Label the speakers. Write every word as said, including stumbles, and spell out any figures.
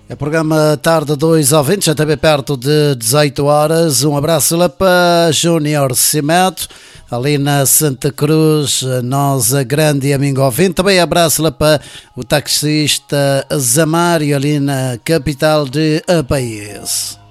Speaker 1: É programa Tarde dois ouvintes, já também perto de dezoito horas. Um abraço lá para Júnior Cimento, ali na Santa Cruz, nós a grande amigo ouvinte. Também abraço lá para o taxista Zamário, ali na capital de Apaís.